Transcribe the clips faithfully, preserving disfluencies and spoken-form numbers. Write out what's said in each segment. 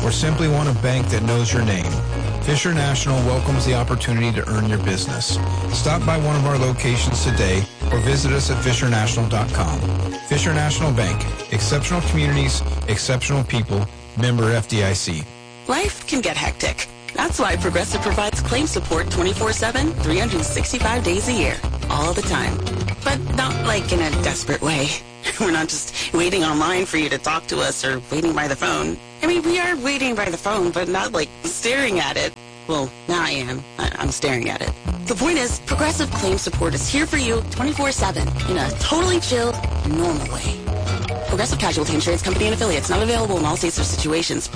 or simply want a bank that knows your name, Fisher National welcomes the opportunity to earn your business. Stop by one of our locations today or visit us at fisher national dot com. Fisher National Bank, exceptional communities, exceptional people, member F D I C. Life can get hectic. That's why Progressive provides claim support twenty-four seven, three hundred sixty-five days a year, all the time. But not like in a desperate way. We're not just waiting online for you to talk to us or waiting by the phone. I mean, we are waiting by the phone, but not like staring at it. Well, now I am. I- I'm staring at it. The point is, Progressive Claim Support is here for you twenty-four seven in a totally chill, normal way. Progressive Casualty Insurance Company and affiliates, not available in all states or situations.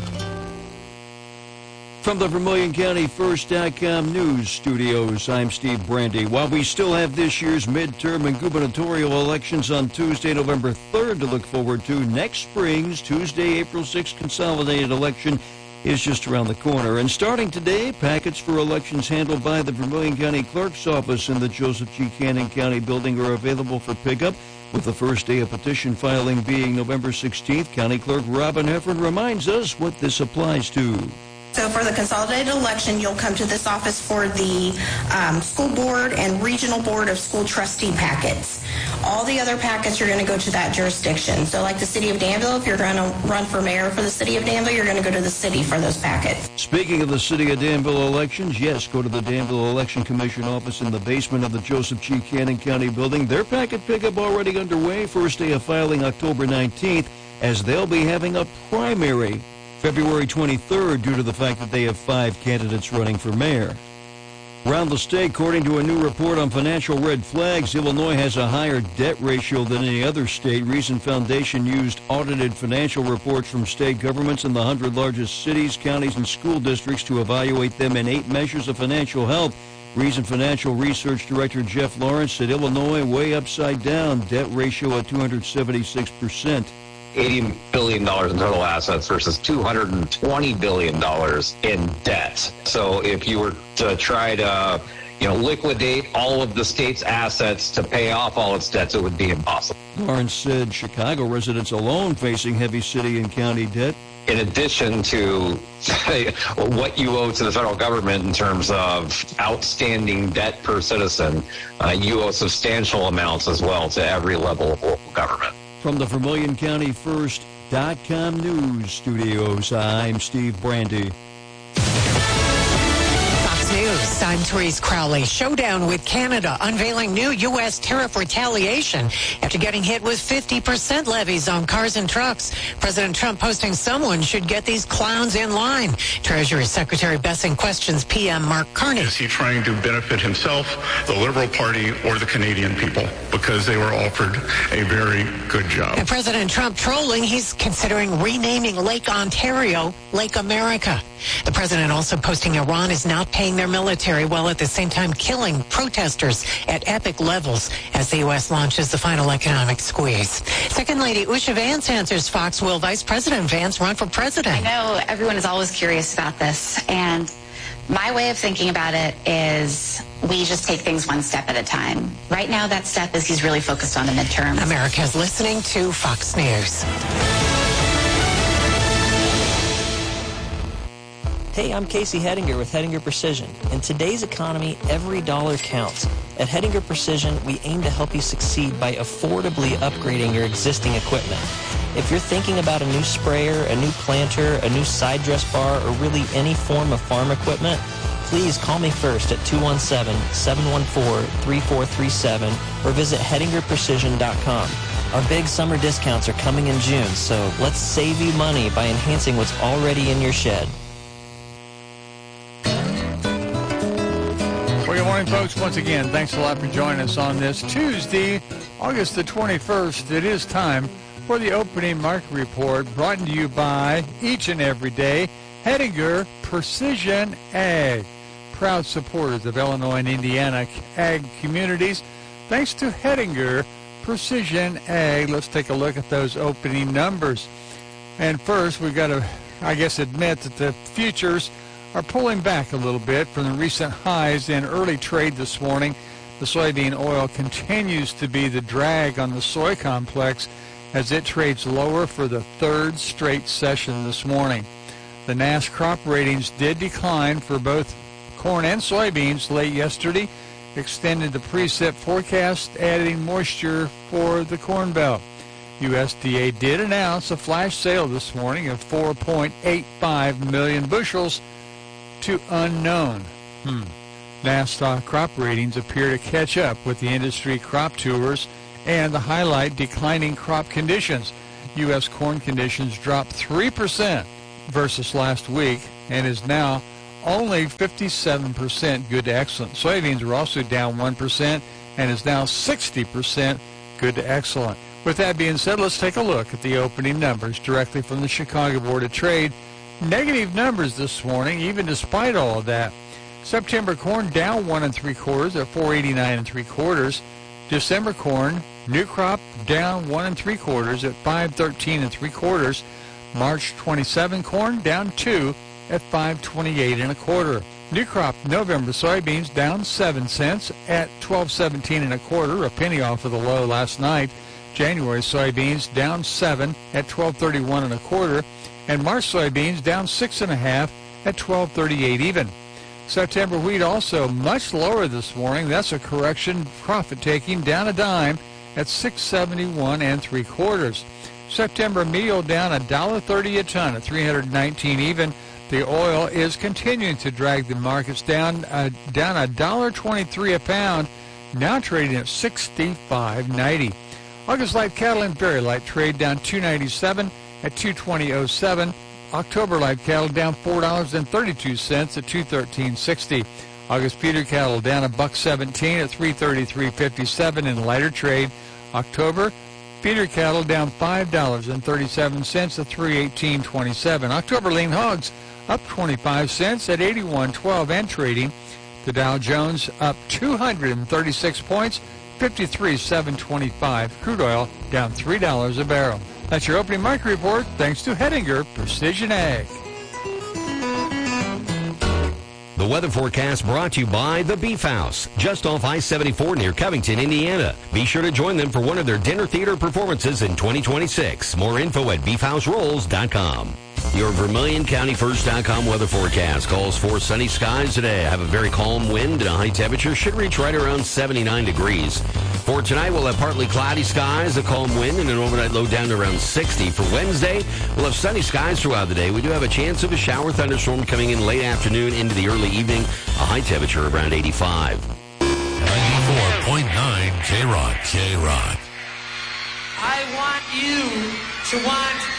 From the Vermilion County First dot com news studios, I'm Steve Brandy. While we still have this year's midterm and gubernatorial elections on Tuesday, November third to look forward to, next spring's Tuesday, April sixth consolidated election is just around the corner. And starting today, packets for elections handled by the Vermilion County Clerk's Office in the Joseph G. Cannon County building are available for pickup, with the first day of petition filing being November sixteenth. County Clerk Robin Heffern reminds us what this applies to. So for the consolidated election, you'll come to this office for the um, school board and regional board of school trustee packets. All the other packets, you're going to go to that jurisdiction. So like the city of Danville, if you're going to run for mayor for the city of Danville, you're going to go to the city for those packets. Speaking of the city of Danville elections, yes, go to the Danville Election Commission office in the basement of the Joseph G. Cannon County building. Their packet pickup already underway. First day of filing October nineteenth, as they'll be having a primary February twenty-third due to the fact that they have five candidates running for mayor. Around the state, according to a new report on financial red flags, Illinois has a higher debt ratio than any other state. Reason Foundation used audited financial reports from state governments in the one hundred largest cities, counties, and school districts to evaluate them in eight measures of financial health. Reason Financial Research Director Jeff Lawrence said Illinois way upside down, debt ratio at two hundred seventy-six percent. eighty billion dollars in total assets versus two hundred twenty billion dollars in debt. So if you were to try to, you know, liquidate all of the state's assets to pay off all its debts, it would be impossible. Lawrence said Chicago residents alone facing heavy city and county debt. In addition to what you owe to the federal government in terms of outstanding debt per citizen, uh, you owe substantial amounts as well to every level of local government. From the Vermilion County First dot com news studios, I'm Steve Brandy. Fox News, I'm Therese Crowley. Showdown with Canada, unveiling new U S tariff retaliation after getting hit with fifty percent levies on cars and trucks. President Trump posting someone should get these clowns in line. Treasury Secretary Bessing questions P M Mark Carney. Is he trying to benefit himself, the Liberal Party, or the Canadian people? Because they were offered a very good job. And President Trump trolling, he's considering renaming Lake Ontario Lake America. The president also posting Iran is not paying their military while at the same time killing protesters at epic levels as the U S launches the final economic squeeze. Second Lady Usha Vance answers Fox. Will Vice President Vance run for president? I know everyone is always curious about this, and my way of thinking about it is we just take things one step at a time. Right now, that step is he's really focused on the midterm. America's listening to Fox News. Hey, I'm Casey Hedinger with Hedinger Precision. In today's economy, every dollar counts. At Hedinger Precision, we aim to help you succeed by affordably upgrading your existing equipment. If you're thinking about a new sprayer, a new planter, a new side dress bar, or really any form of farm equipment, please call me first at two one seven, seven one four, three four three seven or visit hedinger precision dot com. Our big summer discounts are coming in June, so let's save you money by enhancing what's already in your shed. Well, good morning, folks. Once again, thanks a lot for joining us on this Tuesday, August the twenty-first. It is time for the opening market report brought to you by each and every day Hedinger Precision Ag. Proud supporters of Illinois and Indiana ag communities. Thanks to Hedinger Precision Ag. Let's take a look at those opening numbers. And first, we've got to, I guess, admit that the futures are pulling back a little bit from the recent highs in early trade this morning. The soybean oil continues to be the drag on the soy complex as it trades lower for the third straight session this morning. The N A S crop ratings did decline for both corn and soybeans late yesterday, extended the precip forecast, adding moisture for the Corn Belt. U S D A did announce a flash sale this morning of four point eight five million bushels to unknown. Hmm. N A S crop ratings appear to catch up with the industry crop tours and the highlight declining crop conditions. U S corn conditions dropped three percent versus last week and is now only fifty-seven percent good to excellent. Soybeans are also down one percent and is now sixty percent good to excellent. With that being said, let's take a look at the opening numbers directly from the Chicago Board of Trade. Negative numbers this morning, even despite all of that. September corn down one and three quarters at four eighty-nine and three quarters. December corn, new crop down one and three quarters at five thirteen and three quarters. March twenty-seven corn down two at five twenty-eight and a quarter. New crop November soybeans down seven cents at twelve seventeen and a quarter, a penny off of the low last night. January soybeans down seven at twelve thirty-one and a quarter, and March soybeans down six and a half at twelve thirty-eight even. September wheat also much lower this morning. That's a correction, profit taking down a dime at six seventy-one and three quarters. September meal down a dollar thirty a ton at three nineteen even. The oil is continuing to drag the markets down, uh, down a dollar twenty-three a pound, now trading at sixty-five ninety. August light cattle and very light trade down two ninety-seven at two twenty oh seven. October light cattle down four dollars and thirty-two cents at two thirteen sixty. August feeder cattle down a buck seventeen at three thirty-three fifty-seven in lighter trade. October feeder cattle down five dollars and thirty-seven cents at three eighteen twenty-seven. October lean hogs up twenty-five cents at eighty-one twelve and trading. The Dow Jones up two hundred thirty-six points, fifty-three seven twenty-five. Crude oil down three dollars a barrel. That's your opening market report, thanks to Hettinger Precision Ag. The weather forecast brought to you by The Beef House, just off I seventy-four near Covington, Indiana. Be sure to join them for one of their dinner theater performances in twenty twenty-six. More info at beef house rolls dot com. Your Vermilion County First dot com weather forecast calls for sunny skies today. I have a very calm wind and a high temperature should reach right around seventy-nine degrees. For tonight, we'll have partly cloudy skies, a calm wind, and an overnight low down to around sixty. For Wednesday, we'll have sunny skies throughout the day. We do have a chance of a shower thunderstorm coming in late afternoon into the early evening, a high temperature around eighty-five. ninety-four point nine K-Rock. K-Rock. I want you to want